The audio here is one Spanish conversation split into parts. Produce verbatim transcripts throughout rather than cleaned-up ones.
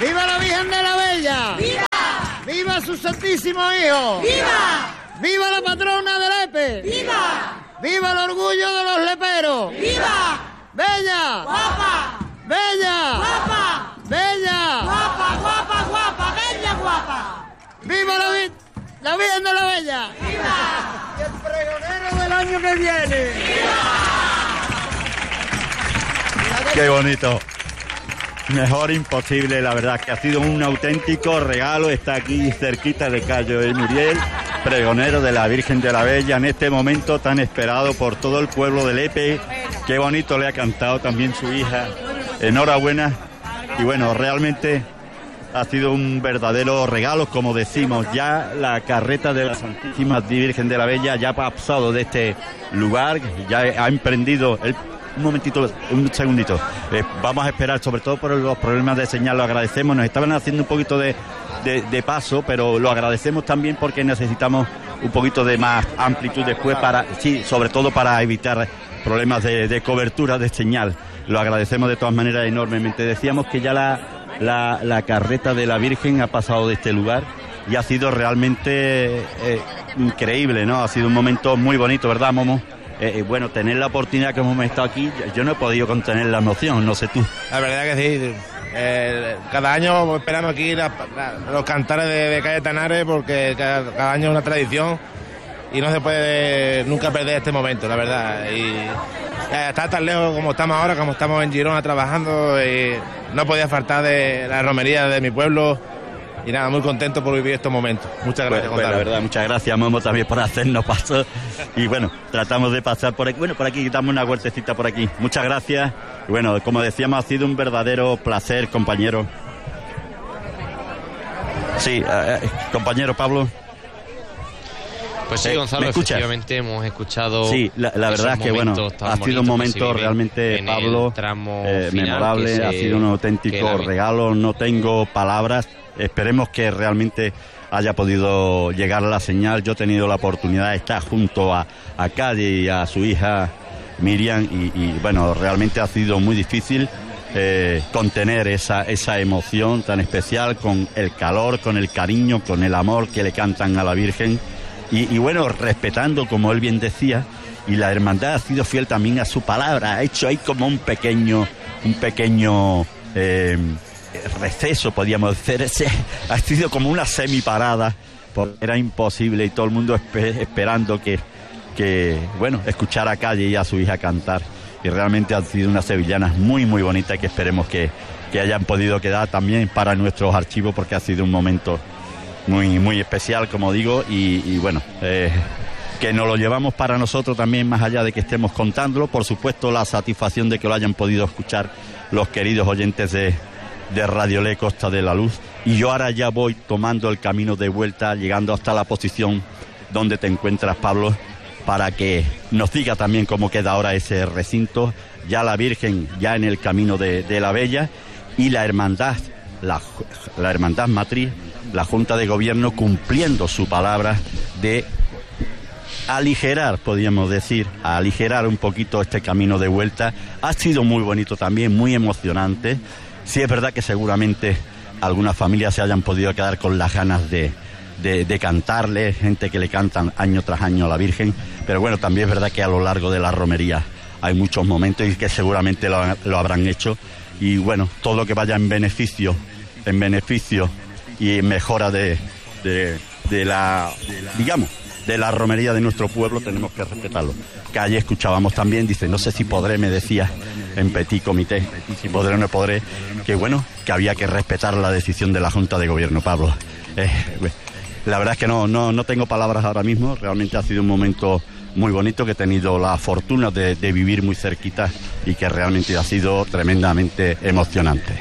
¡Viva la Virgen de la Bella! ¡Viva! ¡Viva su santísimo hijo! ¡Viva! ¡Viva la patrona del Lepe! ¡Viva! ¡Viva el orgullo de los leperos! ¡Viva! ¡Bella! ¡Guapa! ¡Bella! ¡Guapa! ¡Bella! ¡Guapa, guapa, guapa! ¡Bella, guapa! ¡Viva la, vi la Virgen de la Bella! ¡Viva! ¡Y el pregonero del año que viene! ¡Viva! ¡Qué bonito! Mejor imposible, la verdad, que ha sido un auténtico regalo. Está aquí cerquita de Cayo de Muriel, pregonero de la Virgen de la Bella, en este momento tan esperado por todo el pueblo de Lepe. Qué bonito le ha cantado también su hija. Enhorabuena. Y bueno, realmente ha sido un verdadero regalo, como decimos. Ya la carreta de la Santísima Virgen de la Bella ya ha pasado de este lugar, ya ha emprendido el... Un momentito, un segundito. Eh, vamos a esperar, sobre todo por los problemas de señal, lo agradecemos. Nos estaban haciendo un poquito de, de, de paso, pero lo agradecemos también porque necesitamos un poquito de más amplitud después para, sí, sobre todo para evitar problemas de, de cobertura de señal. Lo agradecemos de todas maneras enormemente. Decíamos que ya la, la, la carreta de la Virgen ha pasado de este lugar y ha sido realmente eh, increíble, ¿no? Ha sido un momento muy bonito, ¿verdad, Momo? Eh, bueno, tener la oportunidad que hemos estado aquí, yo no he podido contener la emoción, no sé tú. La verdad que sí, eh, cada año esperamos aquí la, la, los cantares de, de calle Tanares porque cada, cada año es una tradición y no se puede nunca perder este momento, la verdad. Y eh, estar tan lejos como estamos ahora, como estamos en Girona trabajando, y no podía faltar de la romería de mi pueblo. Y nada, muy contento por vivir estos momentos. Muchas gracias, pues, pues, la verdad, muchas gracias, Momo, también por hacernos paso. Y bueno, tratamos de pasar por aquí. Bueno, por aquí, damos una vueltecita por aquí. Muchas gracias. Y bueno, como decíamos, ha sido un verdadero placer, compañero. Sí, eh, compañero Pablo. Pues sí, eh, Gonzalo, efectivamente hemos escuchado. Sí, la, la verdad es que bueno, ha sido un momento realmente, Pablo, eh, final, memorable, se, ha sido un auténtico regalo, no tengo palabras. Esperemos que realmente haya podido llegar la señal. Yo he tenido la oportunidad de estar junto a, a Cádiz y a su hija Miriam y, y bueno, realmente ha sido muy difícil eh, contener esa, esa emoción tan especial, con el calor, con el cariño, con el amor que le cantan a la Virgen y, y bueno, respetando, como él bien decía, y la hermandad ha sido fiel también a su palabra, ha hecho ahí como un pequeño, un pequeño... Eh, receso, podríamos decir, ese, ha sido como una semiparada, porque era imposible y todo el mundo esper, esperando que, que, bueno, escuchar a Calle y a su hija cantar, y realmente han sido unas sevillanas muy muy bonitas que esperemos que, que hayan podido quedar también para nuestros archivos, porque ha sido un momento muy muy especial, como digo, y, y bueno, eh, que nos lo llevamos para nosotros también, más allá de que estemos contándolo, por supuesto la satisfacción de que lo hayan podido escuchar los queridos oyentes de de Radio Le Costa de la Luz. Y yo ahora ya voy tomando el camino de vuelta, llegando hasta la posición donde te encuentras, Pablo, para que nos diga también cómo queda ahora ese recinto. Ya la Virgen ya en el camino de, de la Bella, y la hermandad, la, la hermandad matriz, la Junta de Gobierno, cumpliendo su palabra de aligerar, podríamos decir, a aligerar un poquito este camino de vuelta. Ha sido muy bonito también, muy emocionante. Sí, es verdad que seguramente algunas familias se hayan podido quedar con las ganas de, de, de cantarle, gente que le cantan año tras año a la Virgen, pero bueno, también es verdad que a lo largo de la romería hay muchos momentos y que seguramente lo, lo habrán hecho, y bueno, todo lo que vaya en beneficio, en beneficio y en mejora de, de, de la, digamos, de la romería de nuestro pueblo, tenemos que respetarlo. Que ayer escuchábamos también, dice, no sé si podré, me decía, en petit comité, si podré o no podré, que bueno, que había que respetar la decisión de la Junta de Gobierno, Pablo. Eh, la verdad es que no, no, no tengo palabras ahora mismo, realmente ha sido un momento muy bonito que he tenido la fortuna de, de vivir muy cerquita y que realmente ha sido tremendamente emocionante.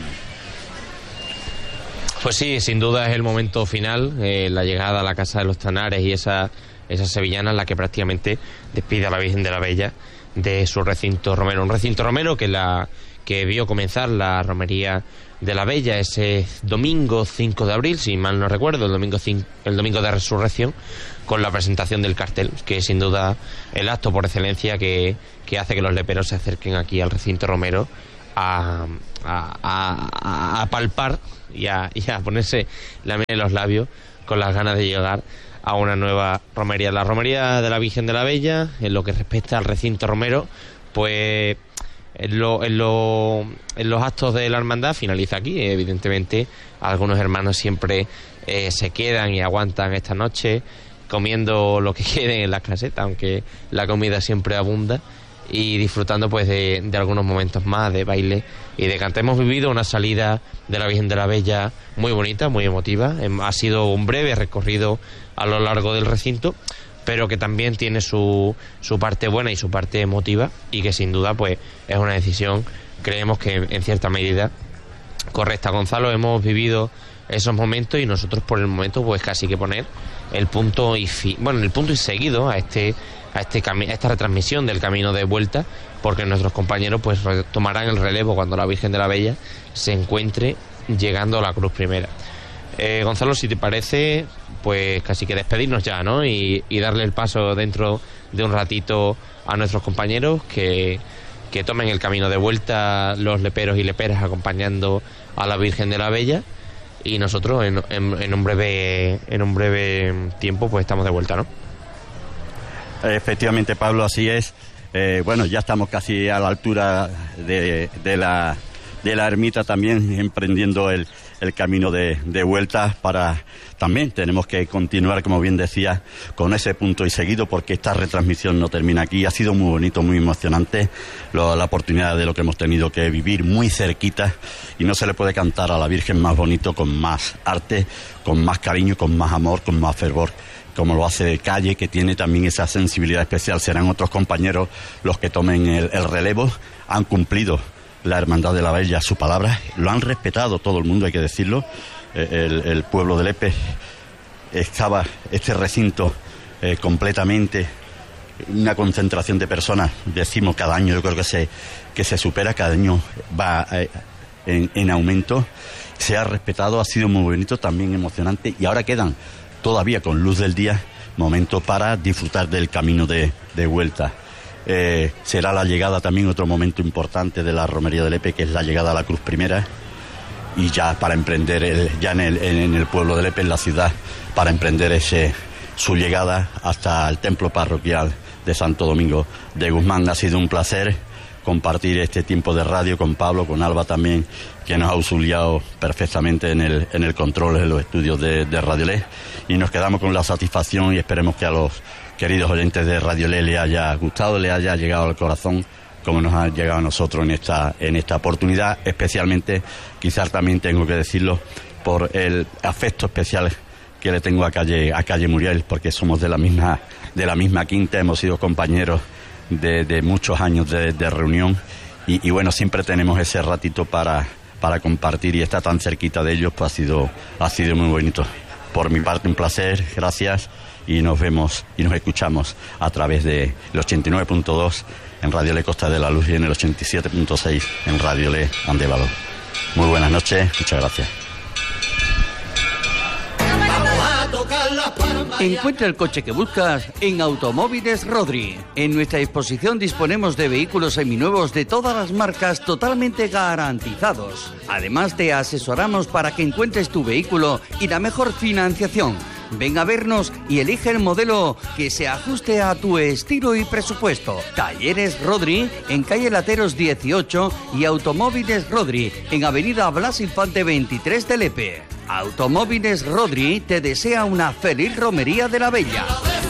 Pues sí, sin duda es el momento final, eh, la llegada a la Casa de los Tanares y esa, esa sevillana en la que prácticamente despide a la Virgen de la Bella de su recinto romero. Un recinto romero que, la, que vio comenzar la romería de la Bella ese domingo cinco de abril, si mal no recuerdo, el domingo, cinco, el domingo de Resurrección, con la presentación del cartel, que es sin duda el acto por excelencia que, que hace que los leperos se acerquen aquí al recinto romero a, a, a, a palpar y a, y a ponerse la miel en los labios con las ganas de llegar a una nueva romería. La romería de la Virgen de la Bella, en lo que respecta al recinto romero, pues en, lo, en, lo, en los actos de la hermandad finaliza aquí. Evidentemente algunos hermanos siempre eh, se quedan y aguantan esta noche comiendo lo que queden en las casetas, aunque la comida siempre abunda, y disfrutando pues de, de algunos momentos más de baile y de canto. Hemos vivido una salida de la Virgen de la Bella muy bonita, muy emotiva. Ha sido un breve recorrido a lo largo del recinto, pero que también tiene su, su parte buena y su parte emotiva, y que sin duda pues es una decisión, creemos que en cierta medida correcta. Gonzalo, hemos vivido esos momentos y nosotros por el momento pues casi que poner el punto y fi, bueno el punto y seguido a este a este cami- a esta retransmisión del camino de vuelta, porque nuestros compañeros pues tomarán el relevo cuando la Virgen de la Bella se encuentre llegando a la cruz primera. eh, Gonzalo, si te parece, pues casi que despedirnos ya, ¿no? Y, y darle el paso dentro de un ratito a nuestros compañeros que, que tomen el camino de vuelta, los leperos y leperas acompañando a la Virgen de la Bella, y nosotros en, en, en un breve en un breve tiempo pues estamos de vuelta, ¿no? Efectivamente, Pablo, así es. Eh, bueno, ya estamos casi a la altura de, de la de la ermita, también emprendiendo el, el camino de, de vuelta. Para también tenemos que continuar, como bien decía, con ese punto y seguido, porque esta retransmisión no termina aquí. Ha sido muy bonito, muy emocionante lo, la oportunidad de lo que hemos tenido que vivir muy cerquita, y no se le puede cantar a la Virgen más bonito, con más arte, con más cariño, con más amor, con más fervor, como lo hace Calle, que tiene también esa sensibilidad especial. Serán otros compañeros los que tomen el, el relevo. Han cumplido la Hermandad de la Bella su palabra, lo han respetado todo el mundo, hay que decirlo. El, el pueblo de Lepe estaba, este recinto eh, completamente, una concentración de personas, decimos cada año, yo creo que se, que se supera, cada año va eh, en, en aumento. Se ha respetado, ha sido muy bonito, también emocionante, y ahora quedan todavía con luz del día momentos para disfrutar del camino de, de vuelta. Eh, será la llegada también, otro momento importante de la romería de Lepe, que es la llegada a la cruz primera, y ya para emprender el, ya en el, en el pueblo de Lepe, en la ciudad, para emprender ese su llegada hasta el templo parroquial de Santo Domingo de Guzmán. Ha sido un placer compartir este tiempo de radio con Pablo, con Alba también, que nos ha auxiliado perfectamente en el, en el control en los estudios de, de Radio Le, y nos quedamos con la satisfacción, y esperemos que a los queridos oyentes de Radio Le le haya gustado, le haya llegado al corazón, como nos ha llegado a nosotros en esta, en esta oportunidad. Especialmente, quizás también tengo que decirlo, por el afecto especial que le tengo a Calle, a Calle Muriel, porque somos de la misma, de la misma quinta, hemos sido compañeros de, de muchos años de, de reunión, y, y bueno, siempre tenemos ese ratito para, para compartir, y estar tan cerquita de ellos, pues ha sido, ha sido muy bonito. Por mi parte, un placer, gracias, y nos vemos y nos escuchamos a través de el ochenta y nueve punto dos en Radio Le Costa de la Luz, y en el ochenta y siete punto seis en Radio Le Andévalo. Muy buenas noches, muchas gracias. Encuentra el coche que buscas en Automóviles Rodri. En nuestra exposición disponemos de vehículos seminuevos de todas las marcas totalmente garantizados. Además, te asesoramos para que encuentres tu vehículo y la mejor financiación. Ven a vernos y elige el modelo que se ajuste a tu estilo y presupuesto. Talleres Rodri en calle Lateros dieciocho y Automóviles Rodri en avenida Blas Infante veintitrés de Lepe. Automóviles Rodri te desea una feliz romería de la Bella.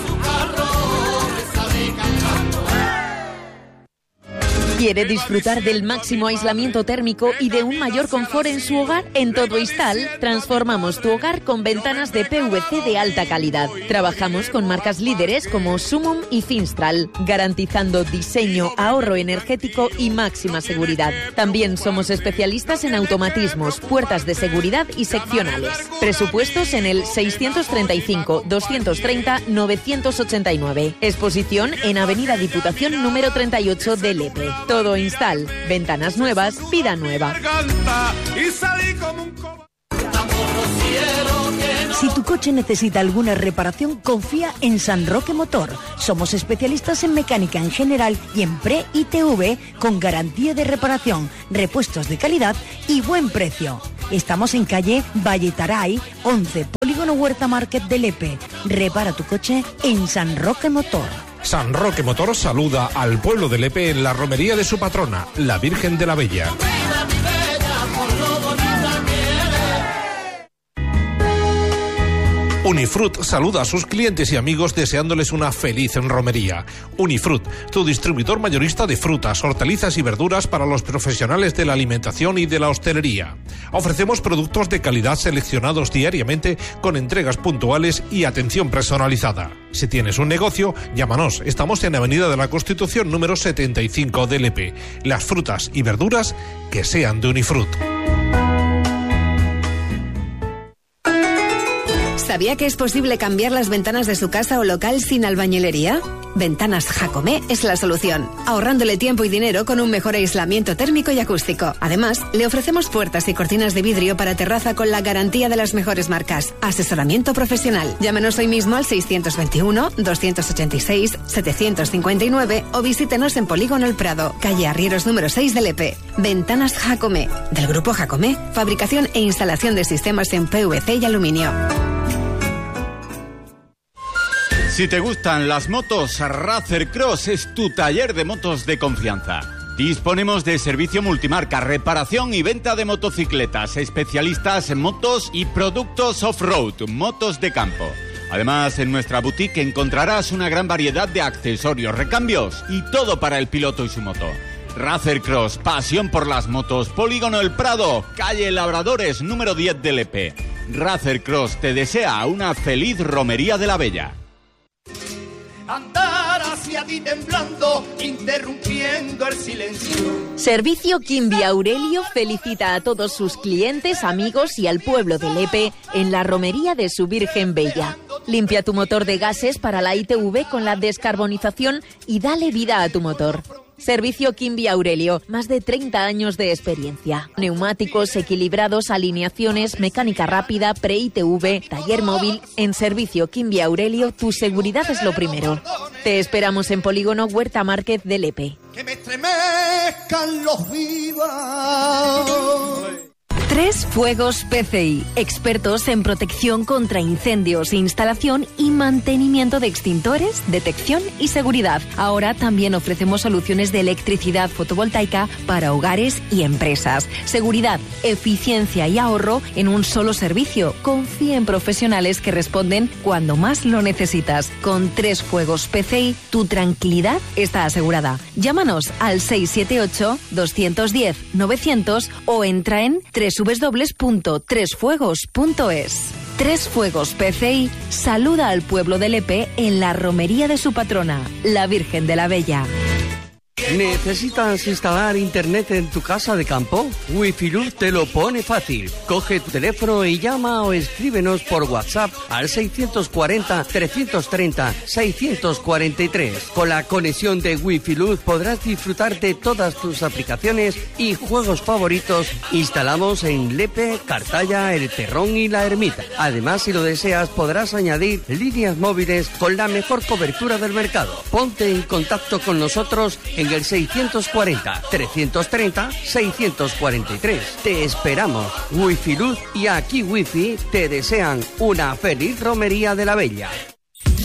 ¿Quiere disfrutar del máximo aislamiento térmico y de un mayor confort en su hogar? En Todo Instal transformamos tu hogar con ventanas de P V C de alta calidad. Trabajamos con marcas líderes como Sumum y Finstral, garantizando diseño, ahorro energético y máxima seguridad. También somos especialistas en automatismos, puertas de seguridad y seccionales. Presupuestos en el seiscientos treinta y cinco, doscientos treinta, novecientos ochenta y nueve. Exposición en Avenida Diputación número treinta y ocho de Lepe. Todo Instal. Ventanas nuevas, vida nueva. Si tu coche necesita alguna reparación, confía en San Roque Motor. Somos especialistas en mecánica en general y en pre-I T V con garantía de reparación, repuestos de calidad y buen precio. Estamos en calle Valle Taray, once, Polígono Huerta Market de Lepe. Repara tu coche en San Roque Motor. San Roque Motor saluda al pueblo de Lepe en la romería de su patrona, la Virgen de la Bella. Unifrut saluda a sus clientes y amigos deseándoles una feliz romería. Unifrut, tu distribuidor mayorista de frutas, hortalizas y verduras para los profesionales de la alimentación y de la hostelería. Ofrecemos productos de calidad seleccionados diariamente con entregas puntuales y atención personalizada. Si tienes un negocio, llámanos. Estamos en Avenida de la Constitución número setenta y cinco de Lepe. Las frutas y verduras que sean de Unifrut. ¿Sabía que es posible cambiar las ventanas de su casa o local sin albañilería? Ventanas Jacomé es la solución, ahorrándole tiempo y dinero con un mejor aislamiento térmico y acústico. Además, le ofrecemos puertas y cortinas de vidrio para terraza con la garantía de las mejores marcas. Asesoramiento profesional. Llámenos hoy mismo al seiscientos veintiuno, doscientos ochenta y seis, setecientos cincuenta y nueve o visítenos en Polígono El Prado, calle Arrieros número seis de Lepe. Ventanas Jacomé, del grupo Jacomé, fabricación e instalación de sistemas en P V C y aluminio. Si te gustan las motos, Racer Cross es tu taller de motos de confianza. Disponemos de servicio multimarca, reparación y venta de motocicletas, especialistas en motos y productos off-road, motos de campo. Además, en nuestra boutique encontrarás una gran variedad de accesorios, recambios y todo para el piloto y su moto. Racer Cross, pasión por las motos, Polígono El Prado, calle Labradores número diez de Lepe. Racer Cross te desea una feliz romería de la Bella. Andar hacia ti temblando, interrumpiendo el silencio. Servicio Quimby Aurelio felicita a todos sus clientes, amigos y al pueblo de Lepe en la romería de su Virgen Bella. Limpia tu motor de gases para la I T V con la descarbonización y dale vida a tu motor. Servicio Quimby Aurelio, más de treinta años de experiencia. Neumáticos equilibrados, alineaciones, mecánica rápida, pre-I T V, taller móvil. En Servicio Quimby Aurelio, tu seguridad es lo primero. Te esperamos en Polígono Huerta Market de Lepe. Que me estremezcan los vivas. Tres Fuegos P C I, expertos en protección contra incendios, instalación y mantenimiento de extintores, detección y seguridad. Ahora también ofrecemos soluciones de electricidad fotovoltaica para hogares y empresas. Seguridad, eficiencia y ahorro en un solo servicio. Confía en profesionales que responden cuando más lo necesitas. Con Tres Fuegos P C I, tu tranquilidad está asegurada. Llámanos al seis siete ocho, dos uno cero, novecientos o entra en w w w punto tres fuegos punto es. Tres Fuegos P C I saluda al pueblo de Lepe en la romería de su patrona, la Virgen de la Bella. ¿Necesitas instalar internet en tu casa de campo? Wifiluz te lo pone fácil. Coge tu teléfono y llama o escríbenos por WhatsApp al seiscientos cuarenta, trescientos treinta, seiscientos cuarenta y tres. Con la conexión de Wifiluz podrás disfrutar de todas tus aplicaciones y juegos favoritos. Instalamos en Lepe, Cartaya, El Terrón y La Ermita. Además, si lo deseas, podrás añadir líneas móviles con la mejor cobertura del mercado. Ponte en contacto con nosotros en el seiscientos cuarenta, trescientos treinta, seiscientos cuarenta y tres. Te esperamos. Wifiluz y Aquí Wifi te desean una feliz romería de la Bella.